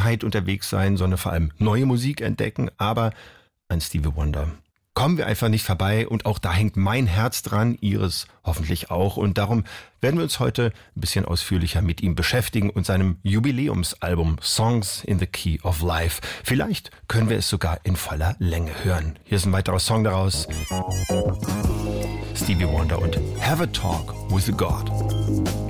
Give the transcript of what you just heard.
Vergangenheit unterwegs sein, sondern vor allem neue Musik entdecken. Aber an Stevie Wonder kommen wir einfach nicht vorbei und auch da hängt mein Herz dran, Ihres hoffentlich auch. Und darum werden wir uns heute ein bisschen ausführlicher mit ihm beschäftigen und seinem Jubiläumsalbum Songs in the Key of Life. Vielleicht können wir es sogar in voller Länge hören. Hier ist ein weiterer Song daraus. Stevie Wonder und Have a Talk with God.